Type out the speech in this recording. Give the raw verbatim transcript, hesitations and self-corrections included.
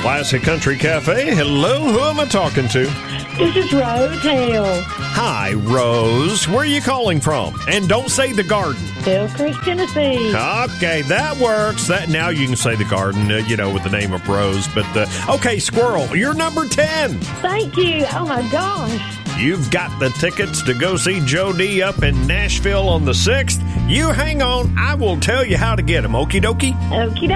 Classic Country Cafe. Hello, who am I talking to? This is Rose Hill. Hi, Rose. Where are you calling from? And don't say the garden. Hillcrest, Tennessee. Okay, that works. That now you can say the garden, uh, you know, with the name of Rose. But, uh, okay, Squirrel, you're number ten. Thank you. Oh, my gosh. You've got the tickets to go see Joe D up in Nashville on the sixth. You hang on. I will tell you how to get them. Okie dokie? Okie